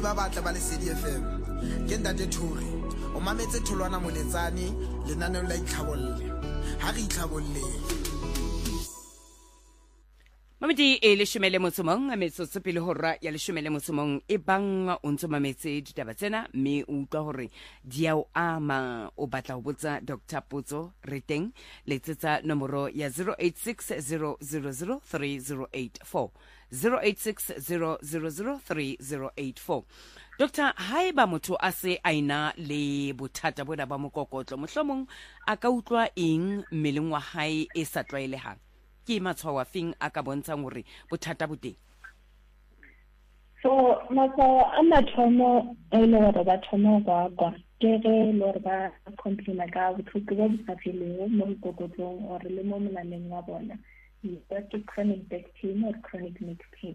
ba batla ba le CDFM ke ntate Thuri o mametse Tholwana Moletsane lenaneo la itlhabolle ha re itlhabolle Mamedi e leshomele motsomong a metsotso pele hora ya leshomele motsomong e bang o ntse mametse ditaba tsena mme o utlwa hore diao ama o batla ho botsa Dr. Potso Reteng letsetsa nomoro ya 0860003084 0860003084. Dr. Haeba motho a se aina le bothata bona ba mokokotlo mohlomong a ka utlwa eng mmeleng wa hae e sa tlwaelehang ke matshwao a feng a ka bontshang hore bothata bo teng? So matshwao a mathomo e le hore ba thoma kwa ke ge le hore ba complain ka botlhoko bo bo sa feleng mo mokokotlong or le mo molaleng wa bona. That's chronic back pain or chronic neck pain.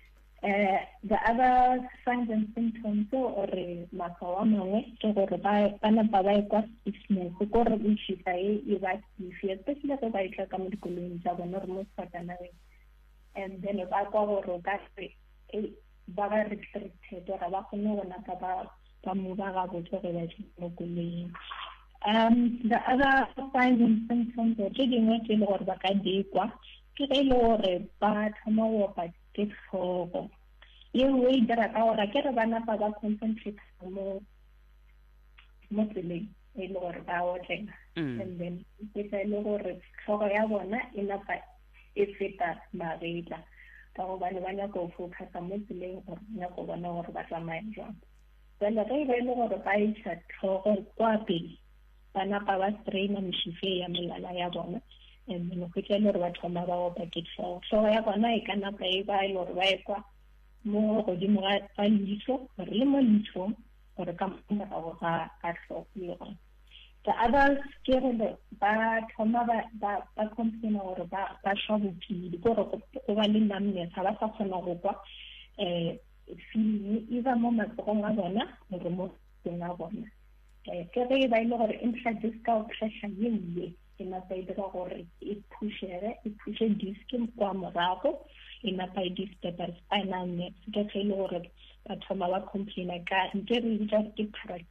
The other signs and symptoms or matshwao a mangwe ke gore ba napa ba ekwa stiffness ko re bo tshisa e ba stiff especially go ba itla ka mo dikolong tsa bona re mo sakaneng and then ba kwa gore ka se ba ba restricted or ba kgone bona ba mo ba ga botho ge ba mo kolong. The other signs and symptoms ke dingwe ke le gore ba ka dekwa ke ge le gore ba thoma go opa ke tlhogo ye e dira ka gore ke re ba napa ba concentrate mo tseleng e le gore ba otlega and then ke sa le gore tlhogo ya bona e napa e feta magetla ka gobane ba nyaka go focusa mo tseleng gore nyaka bona gore ba tsamaya jwang fela ge e le gore ba isa tlhogo kwa pele ba napa ba straina meshife ya melala ya bona and then go tla le gore ba thoma ba opa ke tlhogo ya bona e ka napa e ba e le gore ba ekwa mo godimo ga leitlho gore le mo leitlhong gore ka morago ga tlhogo. The others ke gore ba thoma ba complain gore ba shwa bokidi gore go ba le numbness ga ba sa kgona go kwa feeling either mo matsogong a bona gore mo teng a bona ke ge ba ile gore intra-discal pressure ye nngwe e napa e dira gore e pushe disc kwa morago e napa e disturba spinal nerve ke ge le gore ba thoma ba complain ka nke re bitsa ke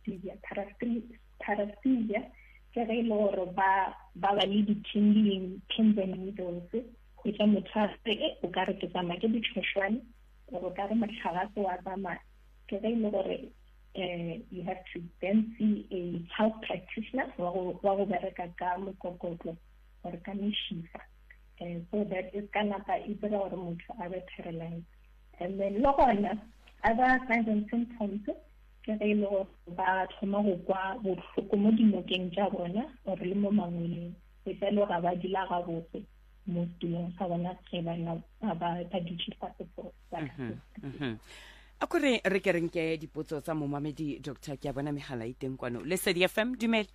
paresthesia ke ge le gore ba le di-tingling pins and needles go tsa motho o ka re ke tsamaya ke ditšhošwane gore o ka re motlhagase wa tsamaya ke ge le gore you have to then see a health practitioner wa go bereka ka mokokotlo gore ka meshifa so that is ka napa e dira gore motho a be paralyzed. And then le gona other signs and symptoms ke ge le gore ba thoma go kwa botlhoko mo dinokeng tša bona or le mo mangweleng e tla le ga ba dila ga botse mo setulong sa bona ge ba dutše fatshe for a kore re ke renke dipotso tsa momamedi Dr. ke a bona megala iteng kwano le CDFM dumele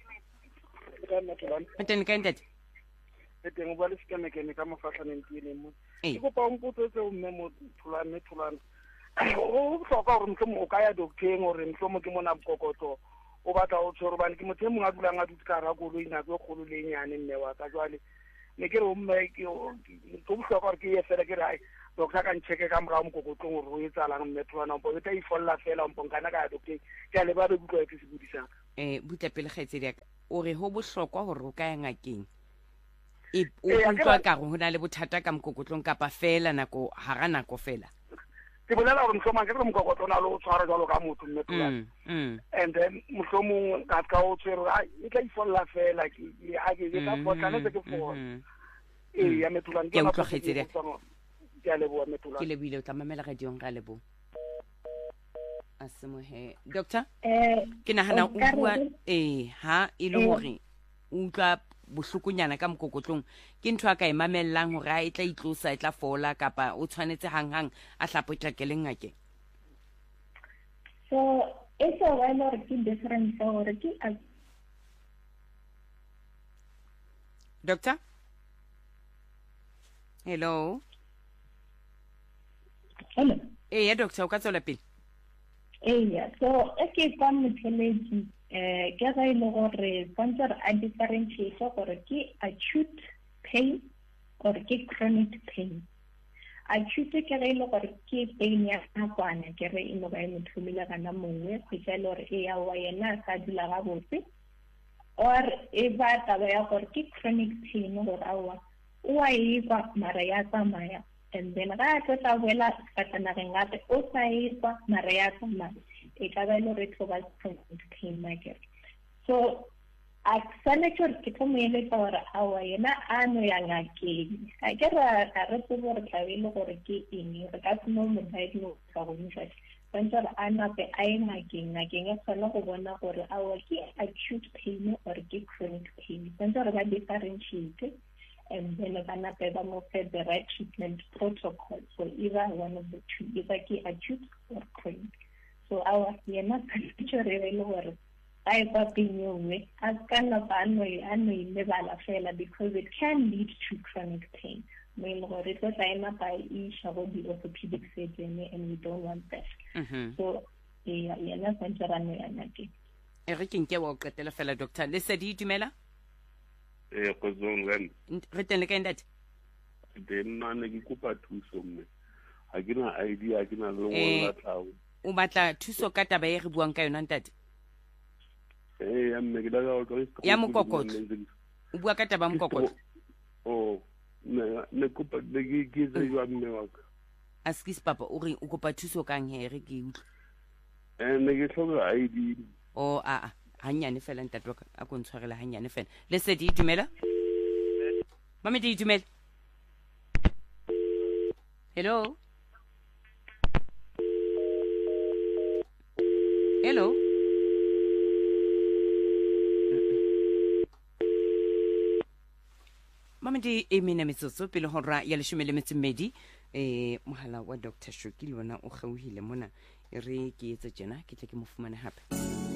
ka ntate e teng ba le sekemekeme ka mofatlhaneng tieleng mo ke kopa o mpotse tse o mme mo Tholwana o bohlokwa gore mohlomong o ka ya docteng gore mohlomong ke mona bokokotlo o batla o tshwere bane ke motho e mongwe a dulang a dutse ka gara koloi nako e kgolo le nyane mme wa ka jwale ne ke re o mme ke bohlokwa gore ke ye fela ke re ai doctor ka ncheke ka morago mokokotlong gore o etsalang mme Tholwana ompo e tla ifolla fela ompo nkana ka ya docteng ke a leba be butlwa ke se budisang butla pele kgaetsedi ya ka o re ho bohlokwa gore o ka ya ngakeng o utlwa ka go na le bothata ka mokokotlong kapa fela nako hara nako fela ke bolela gore mohlomong ke re mokokotlo na le o tshwara jalo ka motho mme Tholwana and then mohlomong ka o tshwere e tla ifolla fela ke ka fotlane se ke fola ya mme Tholwana ke utlwa kgaetsedi ke a leboa mme Tholwana ke lebile o tla mamela ga diong ga lebo a semohe doctor ke nagana o bua ha e le gore o utlwa bohlokonyana ka mokokotlong ke ntho a ka e mamellang hore a e tla itlosa e tla fola kapa o tshwanetse hanghang a hlapotlakele ngakeng so it's a well or ke different or ke doctor hello ya doctor o ka tswela pele so ke kwa motheletsi ke ga ile gore sponsor a differentiate gore ke acute pain or ke chronic pain. acute ke re ile gore ke pain ya nakwana ke re ino ba e mothomile kana mongwe go tla le gore e ya wa yena sa dula ga botse or e ba taba ya gore ke chronic pain gore awa o a iwa mara ya tsamaya and then ga tlo tla boela katana re ngate o sa iwa mara ya tsamaya e ka ba ile re tloba chronic pain maker so a tsane ke ke tlo mo ele gore awa yena a no ya ngakeng a ke ra re se gore tlabile gore ke eng re ka tseno mo diagnosis ka go ntsha Pancer anape a ngakeng e kgona go bona gore awa ke acute pain or ke chronic pain. Pancer ba differentiate and then anape ba mo fe the right treatment protocol. So either one of the two, either ke acute or chronic. So awa yena picture re le gore I got the new way as kind of lebala fela because it can lead to chronic pain. When it was by each of the orthopedic surgeon and we don't want that. So yeah, that's when ke wa qetela fela doctor le se di dumela go zonga re teng le ka ntate de nna ne ke kopa thuso mme ha ke na idea ke na le ngola tlawo o batla thuso ka taba e re buang ka yona ntate ya mme ke daga go ya mokokotlo o bua ka taba mokokotlo ne kopa de ke se yo mme wa ka askis papa o re o kopa thuso kang he re ke utlwa ne ke hloka ID a hanyane fela ntate wa ka a go ntshwarela hanyane fela le se di dumela ba me di dumela hello Mamadi emina metsotso pele hora ya 12 mohala wa Dr. Shoki le bona o gauhile mona e re ke etse jena ke tle ke mo fumane hape